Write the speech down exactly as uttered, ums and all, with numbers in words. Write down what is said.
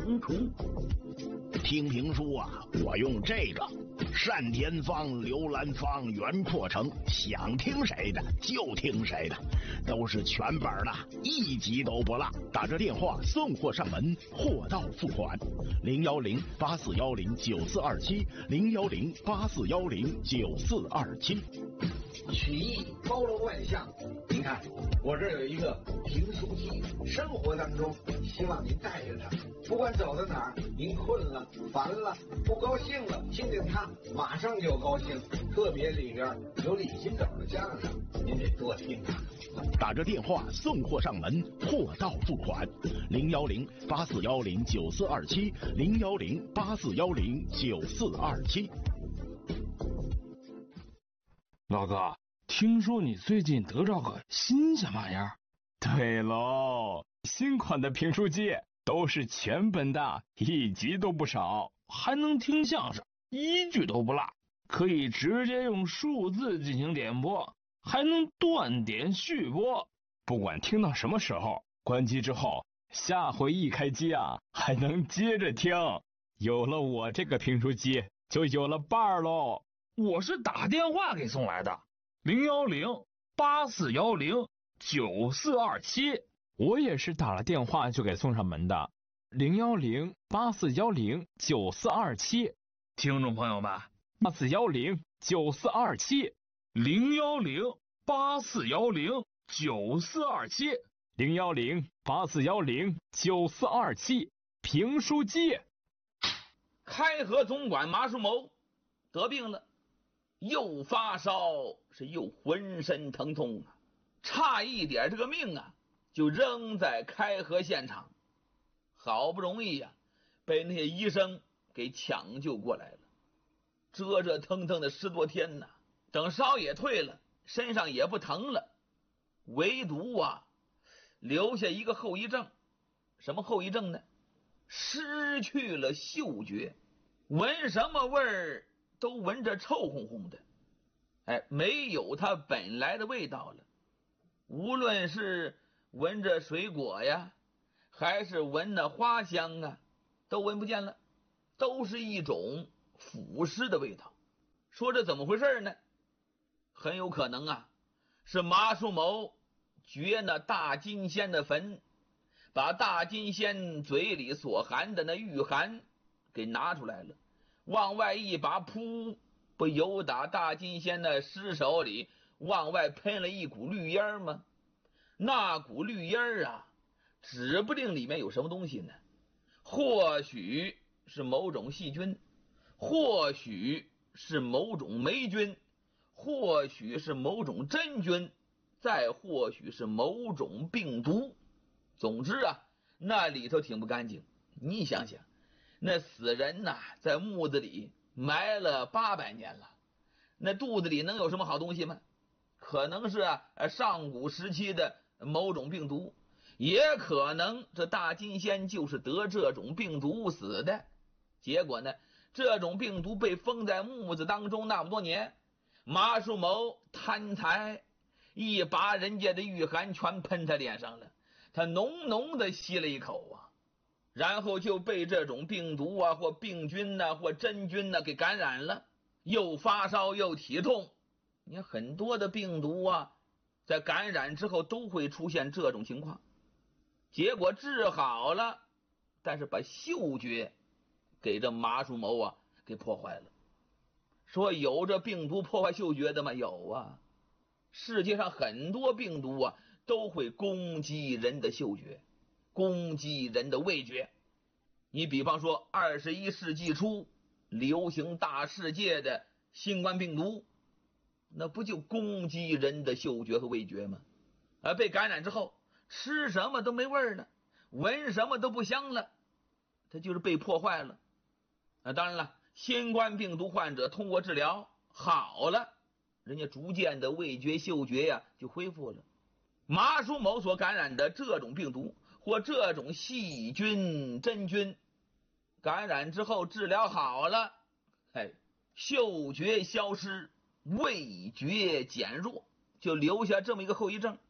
重重。听评书啊，我用这个单田芳、刘兰芳、袁阔成，想听谁的就听谁的，都是全本的，一集都不落。打着电话送货上门，货到付款。零幺零八四幺零九四二七，零幺零八四幺零九四二七。 曲艺包罗万象，您看我这儿有一个评书机，生活当中希望您带着它，不管走到哪儿，您困了、烦了、不高兴了，听听它，马上就高兴。特别里边有李金斗的相声，您得多听啊。 打着电话送货上门，货到付款。零幺零八四幺零九四二七，零幺零八四幺零九四二七。 老哥，听说你最近得着个新鲜玩意儿？ 对喽，新款的评书机都是全本的，一集都不少， 还能听相声，一句都不落，可以直接用数字进行点播，还能断点续播。 不管听到什么时候，关机之后，下回一开机啊，还能接着听。有了我这个评书机，就有了伴儿喽。 我是打电话给送来的，零幺零八四幺零九四二七。 我也是打了电话就给送上门的，零幺零八四幺零九四二七。 听众朋友们， 八四幺零九四二七， 零幺零八四幺零九四二七， 零幺零八四幺零九四二七。评书机。 开河总管马树谋得病了。又发烧，是又浑身疼痛啊，差一点这个命啊就扔在开河现场。好不容易呀、啊、被那些医生给抢救过来了，折折腾腾的十多天呢，等烧也退了，身上也不疼了，唯独啊留下一个后遗症。什么后遗症呢？失去了嗅觉，闻什么味儿都闻着臭烘烘的，哎，没有它本来的味道了。无论是闻着水果呀，还是闻着花香啊，都闻不见了，都是一种腐尸的味道。说这怎么回事呢？很有可能啊，是马树谋掘那大金仙的坟，把大金仙嘴里所含的那玉函给拿出来了，往外一把扑，不由打大金仙的尸首里往外喷了一股绿烟吗？那股绿烟啊，指不定里面有什么东西呢，或许是某种细菌，或许是某种霉菌，或许是某种真菌，再或许是某种病毒。总之啊，那里头挺不干净。你想想，那死人呐、啊，在墓子里埋了八百年了，那肚子里能有什么好东西吗？可能是啊上古时期的某种病毒，也可能这大金仙就是得这种病毒死的。结果呢，这种病毒被封在墓子当中那么多年，马树谋贪财，一把人家的玉函全喷他脸上了，他浓浓的吸了一口啊，然后就被这种病毒啊或病菌啊或真菌啊给感染了，又发烧又体痛。你看很多的病毒啊在感染之后都会出现这种情况，结果治好了，但是把嗅觉给这马树谋啊给破坏了。说有这病毒破坏嗅觉的吗？有啊，世界上很多病毒啊都会攻击人的嗅觉，攻击人的味觉。你比方说二十一世纪初流行大世界的新冠病毒，那不就攻击人的嗅觉和味觉吗？而被感染之后，吃什么都没味儿了，闻什么都不香了，它就是被破坏了。啊，当然了，新冠病毒患者通过治疗好了，人家逐渐的味觉嗅觉呀就恢复了。马树谋所感染的这种病毒或这种细菌真菌，感染之后治疗好了，哎，嗅觉消失，味觉减弱，就留下这么一个后遗症。